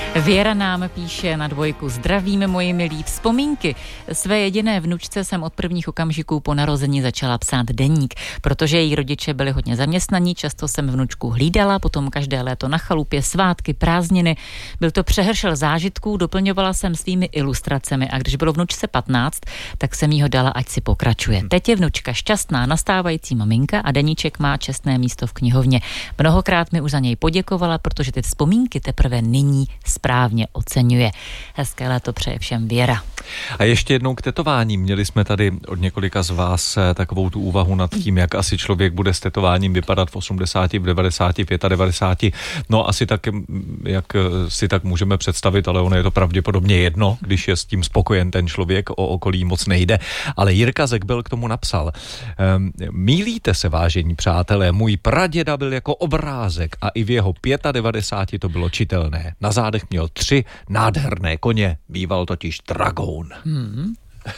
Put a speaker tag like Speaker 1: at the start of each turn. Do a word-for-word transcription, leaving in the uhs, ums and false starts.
Speaker 1: Věra nám píše na dvojku: zdravím, moji milí, vzpomínky. Své jediné vnučce jsem od prvních okamžiků po narození začala psát deník, protože její rodiče byli hodně zaměstnaní, často jsem vnučku hlídala, potom každé léto na chalupě, svátky, prázdniny. Byl to přehršel zážitků, doplňovala jsem svými ilustracemi a když bylo vnučce patnáct, tak jsem jí ho dala, ať si pokračuje. Teď je vnučka šťastná, nastávající maminka a deníček má čestné místo v knihovně. Mnohokrát mi už za něj poděkovala, protože ty vzpomínky teprve nyní správně oceňuje. Hezké léto přeje všem Věra.
Speaker 2: A ještě jednou k tetování. Měli jsme tady od několika z vás takovou tu úvahu nad tím, jak asi člověk bude s tetováním vypadat v osmdesáti, v devadesáti, devadesáti. No asi tak, jak si tak můžeme představit, ale ono je to pravděpodobně jedno, když je s tím spokojen ten člověk, o okolí moc nejde. Ale Jirka Zekbel k tomu napsal: ehm, mýlíte se, vážení přátelé, můj praděda byl jako obrázek a i v jeho devadesát pěti to bylo čitelné. Na zádech měl tři nádherné koně, býval totiž dragoun.
Speaker 1: Hmm.